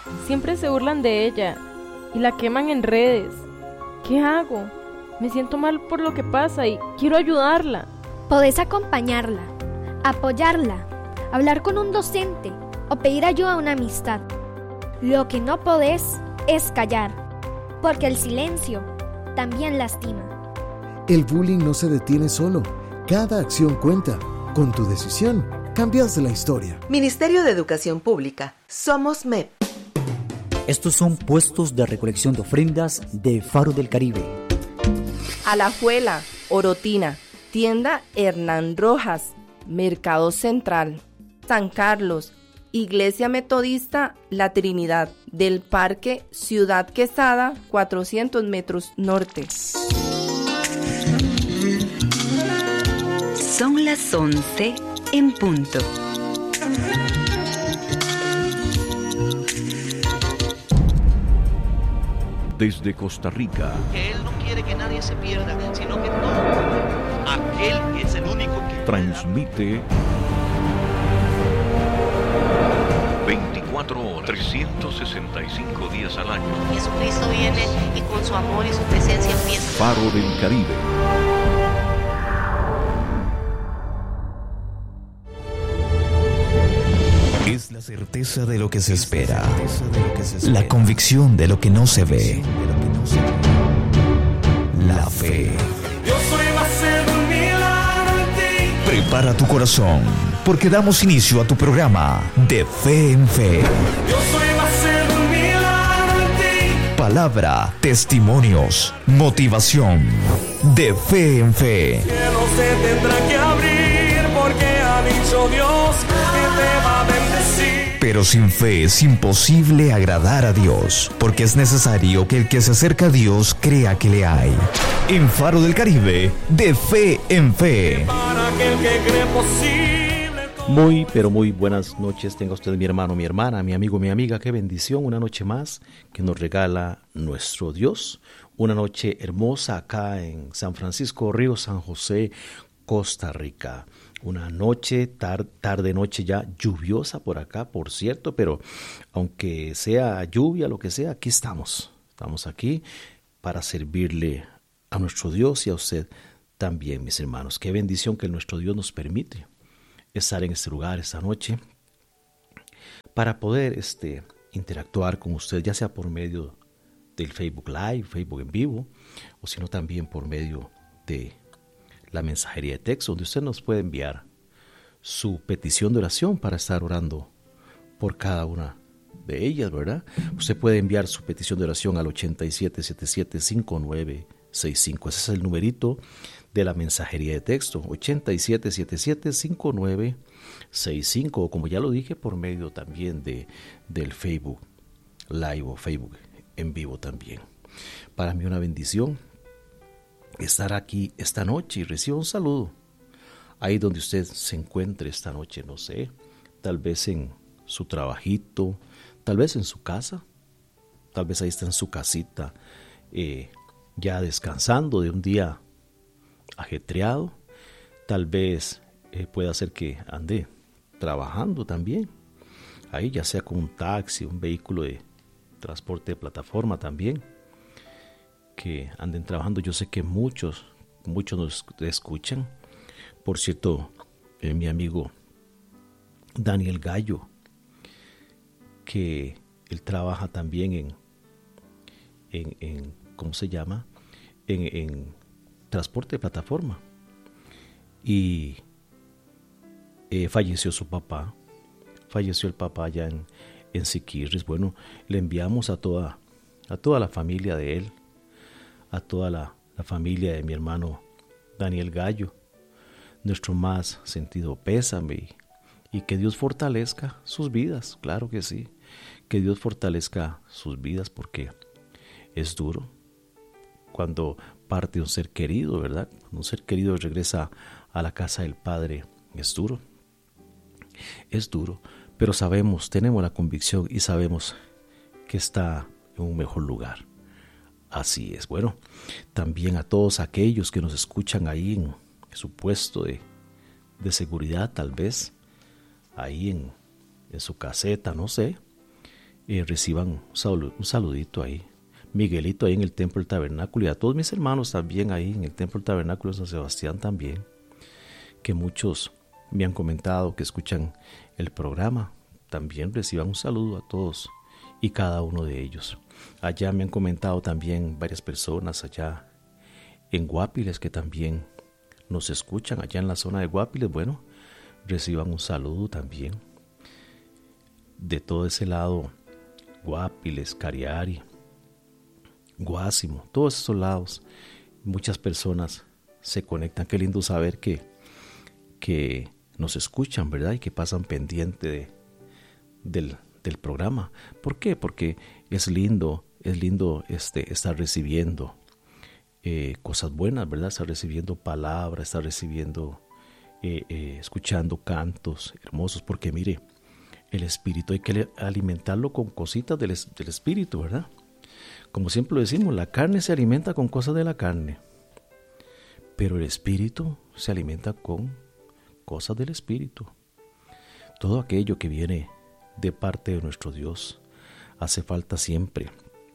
Siempre se burlan de ella y la queman en redes. ¿Qué hago? Me siento mal por lo que pasa y quiero ayudarla. Podés acompañarla, apoyarla, hablar con un docente o pedir ayuda a una amistad. Lo que no podés es callar, porque el silencio también lastima. El bullying no se detiene solo. Cada acción cuenta. Con tu decisión, cambias la historia. Ministerio de Educación Pública. Somos MEP. Estos son puestos de recolección de ofrendas de Faro del Caribe. Alajuela, Orotina, Tienda Hernán Rojas, Mercado Central, San Carlos, Iglesia Metodista La Trinidad, del Parque Ciudad Quesada, 400 metros norte. Son las 11 en punto. Desde Costa Rica. Que Él no quiere que nadie se pierda, sino que todo. Aquel es el único que transmite 24 horas, 365 días al año. Jesucristo viene y con su amor y su presencia empieza. Faro del Caribe. Es la certeza de lo que se espera, la convicción de lo que no se ve, la fe. Prepara tu corazón, porque damos inicio a tu programa De Fe en Fe. Palabra, testimonios, motivación. De Fe en Fe. Cielo se tendrá que abrir porque ha dicho Dios que te va a bendecir. Pero sin fe es imposible agradar a Dios, porque es necesario que el que se acerca a Dios crea que le hay. En Faro del Caribe, De Fe en Fe. Para aquel que cree posible. Muy, pero muy buenas noches. Tenga usted, mi hermano, mi hermana, mi amigo, mi amiga. Qué bendición, una noche más que nos regala nuestro Dios. Una noche hermosa acá en San Francisco Río, San José, Costa Rica. Una noche, tarde-noche ya lluviosa por acá, por cierto, pero aunque sea lluvia, lo que sea, aquí estamos. Estamos aquí para servirle a nuestro Dios y a usted también, mis hermanos. Qué bendición que nuestro Dios nos permite estar en este lugar esta noche para poder interactuar con usted, ya sea por medio del Facebook Live, Facebook en vivo, o sino también por medio de la mensajería de texto, donde usted nos puede enviar su petición de oración para estar orando por cada una de ellas, ¿verdad? Usted puede enviar su petición de oración al 8777-5965. Ese es el numerito de la mensajería de texto, 8777-5965, o como ya lo dije, por medio también del Facebook Live o Facebook en vivo también. Para mí una bendición estar aquí esta noche y reciba un saludo ahí donde usted se encuentre esta noche, no sé, tal vez en su trabajito, tal vez en su casa, tal vez ahí está en su casita ya descansando de un día ajetreado, tal vez pueda ser que ande trabajando también, ahí ya sea con un taxi, un vehículo de transporte de plataforma también, que anden trabajando. Yo sé que muchos nos escuchan. Por cierto, mi amigo Daniel Gallo, que él trabaja también en ¿cómo se llama? En transporte de plataforma. Y falleció su papá. Falleció el papá allá en Siquirres. Bueno, le enviamos a toda la familia de él, a toda la familia de mi hermano Daniel Gallo, nuestro más sentido pésame y que Dios fortalezca sus vidas, claro que sí, que Dios fortalezca sus vidas, porque es duro cuando parte un ser querido, ¿verdad? Cuando un ser querido regresa a la casa del Padre, es duro, pero sabemos, tenemos la convicción y sabemos que está en un mejor lugar. Así es. Bueno, también a todos aquellos que nos escuchan ahí en su puesto de seguridad, tal vez, ahí en su caseta, no sé, reciban un saludito ahí. Miguelito ahí en el Templo del Tabernáculo, y a todos mis hermanos también ahí en el Templo del Tabernáculo de San Sebastián también, que muchos me han comentado que escuchan el programa. También reciban un saludo a todos y cada uno de ellos. Allá me han comentado también varias personas allá en Guapiles que también nos escuchan, allá en la zona de Guapiles. Bueno, reciban un saludo también de todo ese lado, Guapiles, Cariari, Guásimo, todos esos lados. Muchas personas se conectan. Qué lindo saber que nos escuchan, ¿verdad? Y que pasan pendiente del programa. ¿Por qué? Porque es lindo estar recibiendo cosas buenas, ¿verdad? Estar recibiendo palabras, estar recibiendo, escuchando cantos hermosos, porque mire, el espíritu hay que alimentarlo con cositas del espíritu, ¿verdad? Como siempre lo decimos, la carne se alimenta con cosas de la carne, pero el espíritu se alimenta con cosas del espíritu. Todo aquello que viene de parte de nuestro Dios, hace falta siempre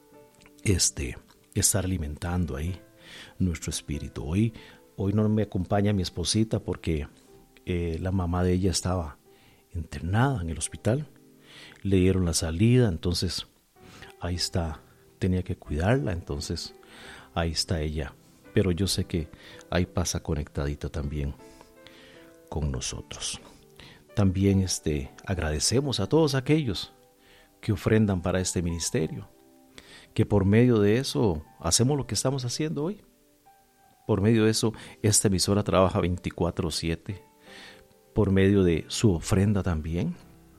estar alimentando ahí nuestro espíritu. Hoy no me acompaña mi esposita porque la mamá de ella estaba internada en el hospital, le dieron la salida, entonces ahí está, tenía que cuidarla, entonces ahí está ella, pero yo sé que ahí pasa conectadita también con nosotros. También agradecemos a todos aquellos que ofrendan para este ministerio, que por medio de eso hacemos lo que estamos haciendo hoy. Por medio de eso esta emisora trabaja 24/7, por medio de su ofrenda también.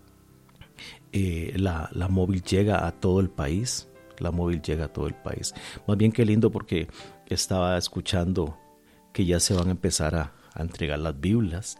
La móvil llega a todo el país. Más bien qué lindo, porque estaba escuchando que ya se van a empezar a entregar las Biblias,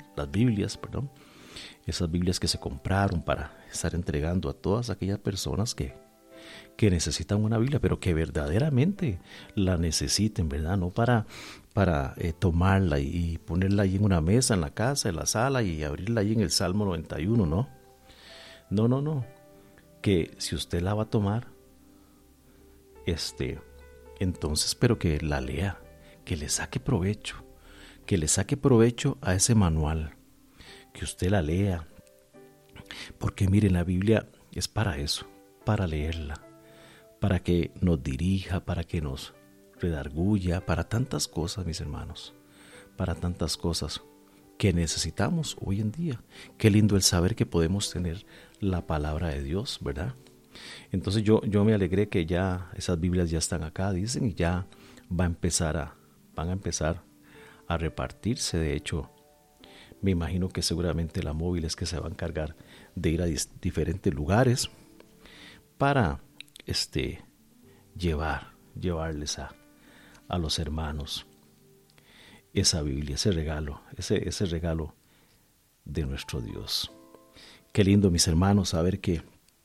esas Biblias que se compraron para estar entregando a todas aquellas personas que necesitan una Biblia, pero que verdaderamente la necesiten, ¿verdad? No para tomarla y ponerla ahí en una mesa en la casa, en la sala, y abrirla ahí en el Salmo 91, ¿no? No. Que si usted la va a tomar, entonces, pero que la lea, que le saque provecho a ese manual, que usted la lea, porque miren, la Biblia es para eso, para leerla, para que nos dirija, para que nos redarguya, para tantas cosas, mis hermanos, para tantas cosas que necesitamos hoy en día. Qué lindo el saber que podemos tener la palabra de Dios, ¿verdad? Entonces yo me alegré que ya esas Biblias ya están acá, dicen, y ya van a empezar a repartirse. De hecho, me imagino que seguramente la móvil es que se va a encargar de ir a diferentes lugares para llevarles a los hermanos esa Biblia, ese regalo de nuestro Dios. Qué lindo, mis hermanos, saber que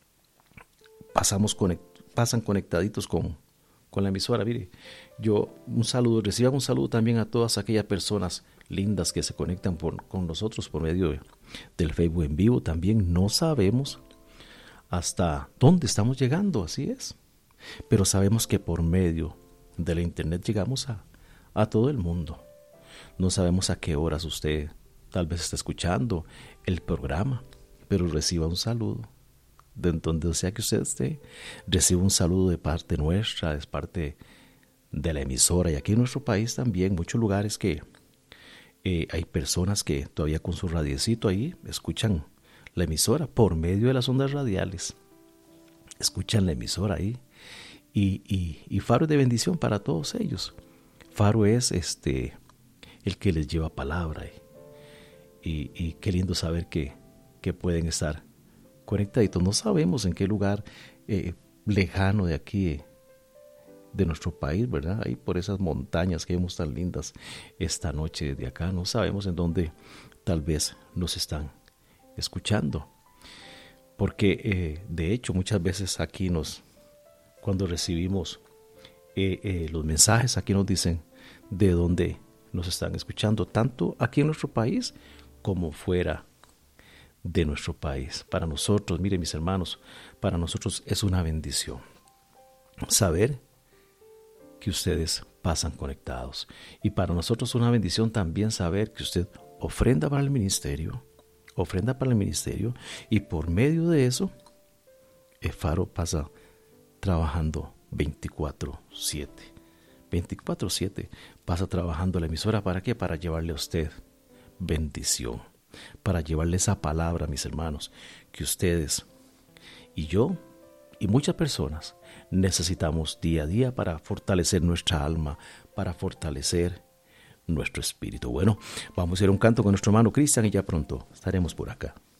pasan conectaditos con la emisora. Mire, reciban un saludo también a todas aquellas personas lindas que se conectan con nosotros por medio del Facebook en vivo. También no sabemos hasta dónde estamos llegando, así es, pero sabemos que por medio de la internet llegamos a todo el mundo. No sabemos a qué horas usted tal vez está escuchando el programa, pero reciba un saludo de donde sea que usted esté. Reciba un saludo de parte nuestra, de parte de la emisora, y aquí en nuestro país también, muchos lugares que hay personas que todavía con su radiecito ahí escuchan la emisora por medio de las ondas radiales, escuchan la emisora ahí, y Faro es de bendición para todos ellos. Faro es el que les lleva palabra, y qué lindo saber que pueden estar conectaditos. No sabemos en qué lugar lejano de aquí, de nuestro país, ¿verdad? Ahí por esas montañas que vemos tan lindas esta noche desde acá, no sabemos en dónde tal vez nos están escuchando, porque de hecho muchas veces aquí cuando recibimos los mensajes, aquí nos dicen de dónde nos están escuchando, tanto aquí en nuestro país como fuera de nuestro país. Para nosotros, miren mis hermanos, para nosotros es una bendición saber que ustedes pasan conectados. Y para nosotros es una bendición también saber que usted ofrenda para el ministerio, y por medio de eso, el Faro pasa trabajando 24/7. 24/7 pasa trabajando la emisora. ¿Para qué? Para llevarle a usted bendición, para llevarle esa palabra, mis hermanos, que ustedes y yo y muchas personas necesitamos día a día para fortalecer nuestra alma, para fortalecer nuestro espíritu. Bueno, vamos a ir a un canto con nuestro hermano Cristian y ya pronto estaremos por acá.